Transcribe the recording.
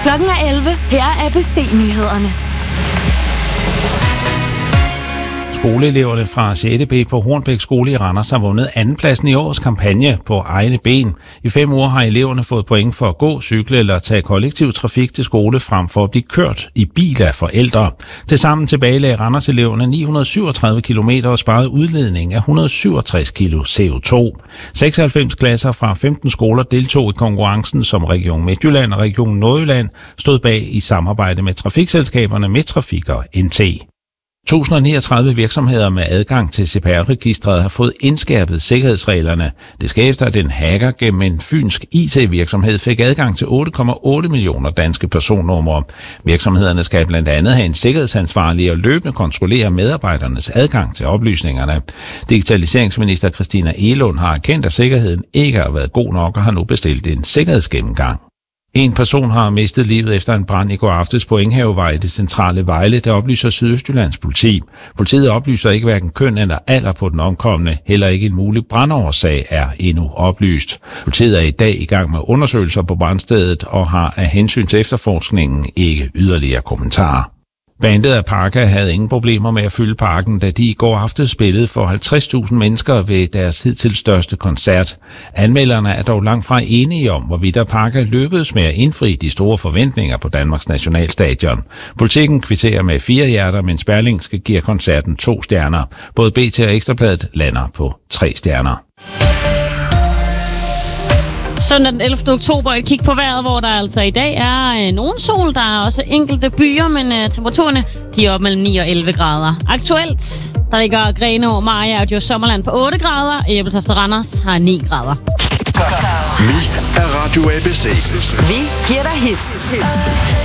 Klokken er 11. Her er ABC-nyhederne. Skoleeleverne fra 6. B på Hornbæk Skole i Randers har vundet andenpladsen i årets kampagne på egne ben. I 5 uger har eleverne fået point for at gå, cykle eller tage kollektiv trafik til skole frem for at blive kørt i bil af forældre. Tilsammen tilbagelagde Randers-eleverne 937 km og sparede udledning af 167 kilo CO2. 96 klasser fra 15 skoler deltog i konkurrencen, som Region Midtjylland og Region Nordjylland stod bag i samarbejde med trafikselskaberne Midtrafik og NT. 1039 virksomheder med adgang til CPR-registret har fået indskærpet sikkerhedsreglerne. Det sker efter, at en hacker gennem en fynsk IT-virksomhed fik adgang til 8,8 millioner danske personnumre. Virksomhederne skal blandt andet have en sikkerhedsansvarlig og løbende kontrollere medarbejdernes adgang til oplysningerne. Digitaliseringsminister Christina Egelund har erkendt, at sikkerheden ikke har været god nok og har nu bestilt en sikkerhedsgennemgang. En person har mistet livet efter en brand i går aftes på Enghavevej i det centrale Vejle, der oplyser Sydøstjyllands politi. Politiet oplyser ikke hverken køn eller alder på den omkomne, heller ikke en mulig brandårsag er endnu oplyst. Politiet er i dag i gang med undersøgelser på brandstedet og har af hensyn til efterforskningen ikke yderligere kommentarer. Bandet af Parka havde ingen problemer med at fylde parken, da de i går aftes spillede for 50.000 mennesker ved deres hidtil største koncert. Anmelderne er dog langt fra enige om, hvorvidt Parka lykkedes med at indfri de store forventninger på Danmarks nationalstadion. Politikken kvitterer med 4 hjerter, mens Berlingske giver koncerten 2 stjerner. Både BT og Ekstrabladet lander på 3 stjerner. Søndag den 11. oktober, et kig på vejret, hvor der altså i dag er nogen sol. Der er også enkelte byer, men temperaturerne de er op mellem 9 og 11 grader. Aktuelt, der ligger Grenaa, Mariager og Djurs Sommerland på 8 grader. Ebeltoft og Randers har 9 grader. Vi er Radio ABC. Vi giver dig hits.